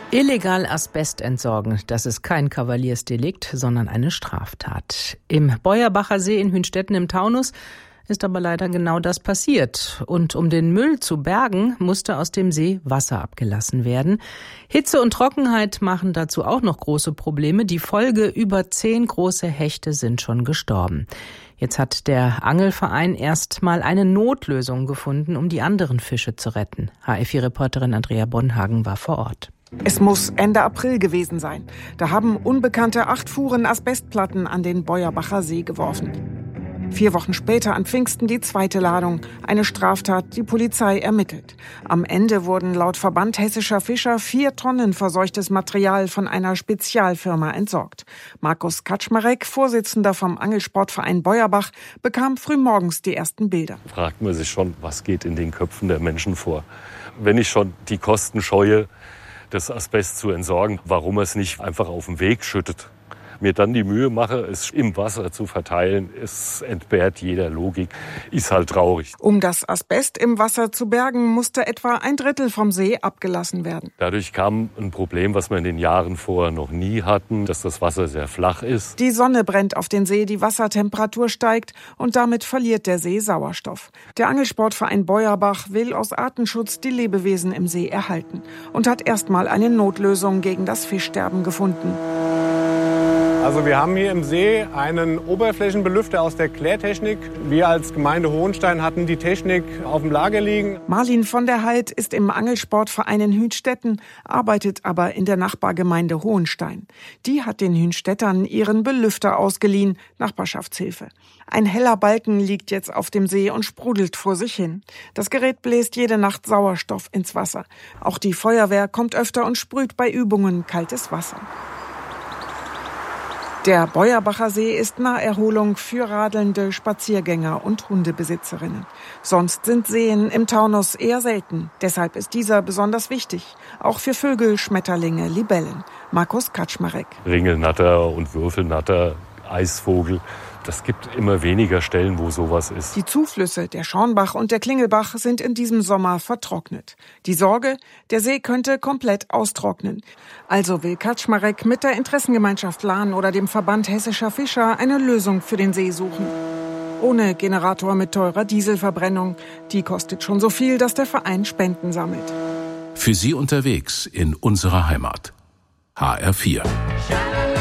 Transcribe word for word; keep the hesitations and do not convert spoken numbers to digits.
Illegal Asbest entsorgen, das ist kein Kavaliersdelikt, sondern eine Straftat. Im Beuerbacher See in Hünstetten im Taunus ist aber leider genau das passiert. Und um den Müll zu bergen, musste aus dem See Wasser abgelassen werden. Hitze und Trockenheit machen dazu auch noch große Probleme. Die Folge: über zehn große Hechte sind schon gestorben. Jetzt hat der Angelverein erst mal eine Notlösung gefunden, um die anderen Fische zu retten. H F vier-Reporterin Andrea Bonhagen war vor Ort. Es muss Ende April gewesen sein. Da haben Unbekannte acht Fuhren Asbestplatten an den Beuerbacher See geworfen. Vier Wochen später an Pfingsten die zweite Ladung. Eine Straftat, die Polizei ermittelt. Am Ende wurden laut Verband Hessischer Fischer vier Tonnen verseuchtes Material von einer Spezialfirma entsorgt. Markus Kaczmarek, Vorsitzender vom Angelsportverein Beuerbach, bekam frühmorgens die ersten Bilder. Fragt man sich schon, was geht in den Köpfen der Menschen vor? Wenn ich schon die Kosten scheue, das Asbest zu entsorgen, warum es nicht einfach auf den Weg schüttet. Mir dann die Mühe mache, es im Wasser zu verteilen, es entbehrt jeder Logik, ist halt traurig. Um das Asbest im Wasser zu bergen, musste etwa ein Drittel vom See abgelassen werden. Dadurch kam ein Problem, was wir in den Jahren vorher noch nie hatten, dass das Wasser sehr flach ist. Die Sonne brennt auf den See, die Wassertemperatur steigt und damit verliert der See Sauerstoff. Der Angelsportverein Beuerbach will aus Artenschutz die Lebewesen im See erhalten und hat erstmal eine Notlösung gegen das Fischsterben gefunden. Also wir haben hier im See einen Oberflächenbelüfter aus der Klärtechnik. Wir als Gemeinde Hohenstein hatten die Technik auf dem Lager liegen. Marlin von der Heid ist im Angelsportverein in Hünstetten, arbeitet aber in der Nachbargemeinde Hohenstein. Die hat den Hünstettern ihren Belüfter ausgeliehen, Nachbarschaftshilfe. Ein heller Balken liegt jetzt auf dem See und sprudelt vor sich hin. Das Gerät bläst jede Nacht Sauerstoff ins Wasser. Auch die Feuerwehr kommt öfter und sprüht bei Übungen kaltes Wasser. Der Beuerbacher See ist Naherholung für radelnde Spaziergänger und Hundebesitzerinnen. Sonst sind Seen im Taunus eher selten. Deshalb ist dieser besonders wichtig. Auch für Vögel, Schmetterlinge, Libellen. Markus Kaczmarek. Ringelnatter und Würfelnatter, Eisvogel. Das gibt immer weniger Stellen, wo sowas ist. Die Zuflüsse, der Schornbach und der Klingelbach, sind in diesem Sommer vertrocknet. Die Sorge, der See könnte komplett austrocknen. Also will Kaczmarek mit der Interessengemeinschaft Lahn oder dem Verband Hessischer Fischer eine Lösung für den See suchen. Ohne Generator mit teurer Dieselverbrennung. Die kostet schon so viel, dass der Verein Spenden sammelt. Für Sie unterwegs in unserer Heimat. H R vier.